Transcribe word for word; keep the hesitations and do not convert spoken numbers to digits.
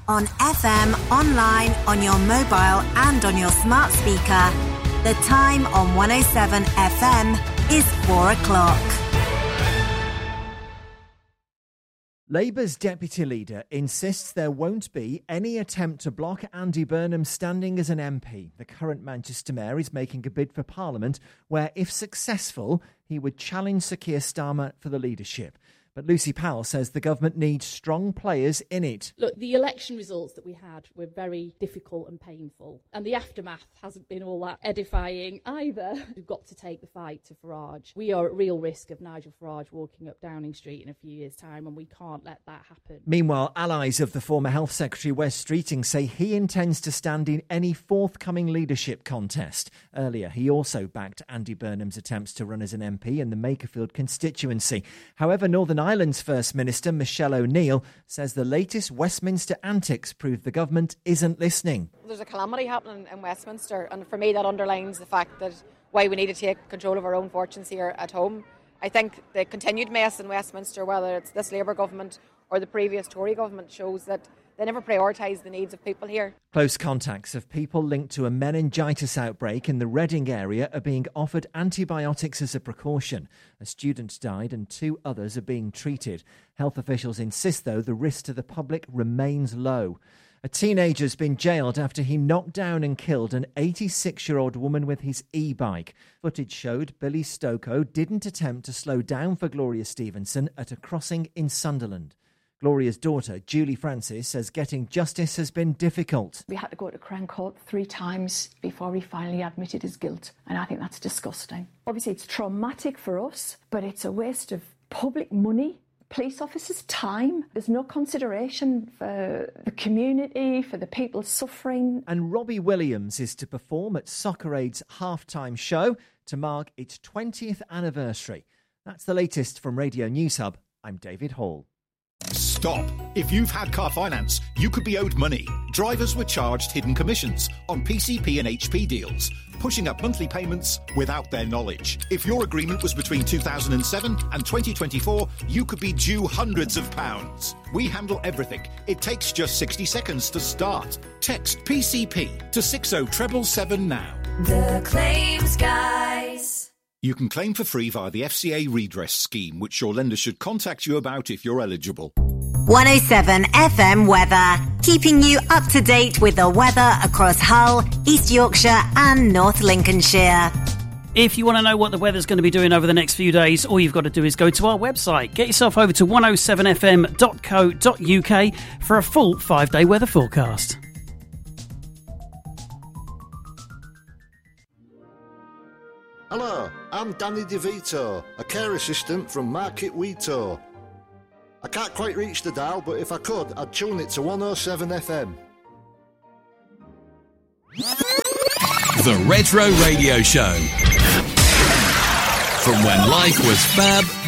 On F M, online, on your mobile and on your smart speaker. The time on one oh seven F M is four o'clock. Labour's deputy leader insists there won't be any attempt to block Andy Burnham standing as an M P. The current Manchester mayor is making a bid for Parliament where, if successful, he would challenge Sir Keir Starmer for the leadership. But Lucy Powell says the government needs strong players in it. Look, the election results that we had were very difficult and painful, and the aftermath hasn't been all that edifying either. We've got to take the fight to Farage. We are at real risk of Nigel Farage walking up Downing Street in a few years' time, and we can't let that happen. Meanwhile, allies of the former Health Secretary Wes Streeting say he intends to stand in any forthcoming leadership contest. Earlier, he also backed Andy Burnham's attempts to run as an M P in the Makerfield constituency. However, Northern Ireland's First Minister, Michelle O'Neill, says the latest Westminster antics prove the government isn't listening. There's a calamity happening in Westminster, and for me that underlines the fact that why we need to take control of our own fortunes here at home. I think the continued mess in Westminster, whether it's this Labour government or the previous Tory government, shows that they never prioritise the needs of people here. Close contacts of people linked to a meningitis outbreak in the Reading area are being offered antibiotics as a precaution. A student died and two others are being treated. Health officials insist, though, the risk to the public remains low. A teenager's been jailed after he knocked down and killed an eighty-six-year-old woman with his e-bike. Footage showed Billy Stokoe didn't attempt to slow down for Gloria Stevenson at a crossing in Sunderland. Gloria's daughter, Julie Francis, says getting justice has been difficult. We had to go to Crown Court three times before he finally admitted his guilt, and I think that's disgusting. Obviously, it's traumatic for us, but it's a waste of public money, police officers' time. There's no consideration for the community, for the people suffering. And Robbie Williams is to perform at Soccer Aid's halftime show to mark its twentieth anniversary. That's the latest from Radio News Hub. I'm David Hall. Stop. If you've had car finance, you could be owed money. Drivers were charged hidden commissions on P C P and H P deals, pushing up monthly payments without their knowledge. If your agreement was between two thousand seven and twenty twenty-four, you could be due hundreds of pounds. We handle everything. It takes just sixty seconds to start. Text P C P to six oh seven seven now. The Claims Guys. You can claim for free via the F C A redress scheme, which your lender should contact you about if you're eligible. one oh seven F M weather, keeping you up to date with the weather across Hull, East Yorkshire and North Lincolnshire. If you want to know what the weather's going to be doing over the next few days, all you've got to do is go to our website. Get yourself over to one oh seven f m dot co dot u k for a full five-day weather forecast. Hello, I'm Danny DeVito, a care assistant from Market Wheato. I can't quite reach the dial, but if I could, I'd tune it to one oh seven F M. The Retro Radio Show. From when life was fab